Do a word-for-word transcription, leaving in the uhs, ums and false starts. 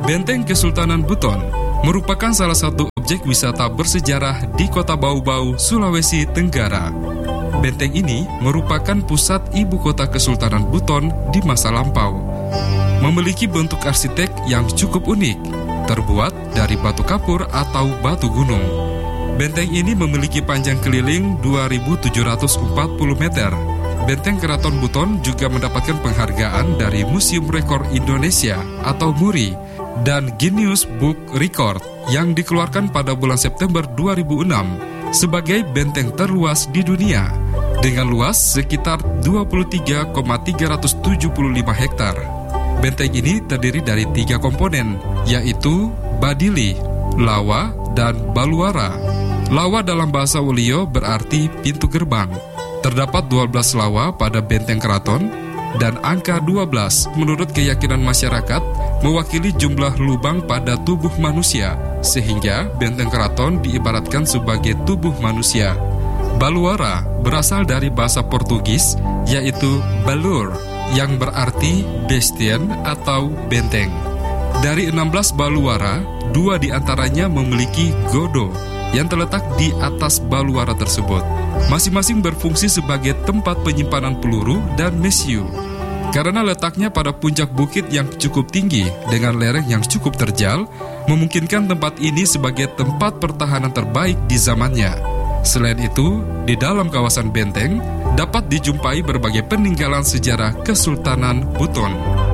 Benteng Kesultanan Buton merupakan salah satu objek wisata bersejarah di Kota Bau-Bau, Sulawesi Tenggara. Benteng ini merupakan pusat ibu kota Kesultanan Buton di masa lampau. Memiliki bentuk arsitek yang cukup unik, terbuat dari batu kapur atau batu gunung. Benteng ini memiliki panjang keliling dua ribu tujuh ratus empat puluh meter. Benteng Keraton Buton juga mendapatkan penghargaan dari Museum Rekor Indonesia atau MURI dan Guinness Book Record yang dikeluarkan pada bulan September dua ribu enam sebagai benteng terluas di dunia dengan luas sekitar dua puluh tiga koma tiga tujuh lima hektar. Benteng ini terdiri dari tiga komponen, yaitu Badili, Lawa, dan Baluara. Lawa dalam bahasa Wolio berarti pintu gerbang. Terdapat dua belas lawa pada benteng keraton, dan angka dua belas menurut keyakinan masyarakat mewakili jumlah lubang pada tubuh manusia, sehingga benteng keraton diibaratkan sebagai tubuh manusia. Baluara berasal dari bahasa Portugis, yaitu balur, yang berarti bestien atau benteng. Dari enam belas baluara, dua diantaranya memiliki godo yang terletak di atas baluara tersebut. Masing-masing berfungsi sebagai tempat penyimpanan peluru dan mesiu. Karena letaknya pada puncak bukit yang cukup tinggi dengan lereng yang cukup terjal, memungkinkan tempat ini sebagai tempat pertahanan terbaik di zamannya. Selain itu, di dalam kawasan benteng dapat dijumpai berbagai peninggalan sejarah Kesultanan Buton.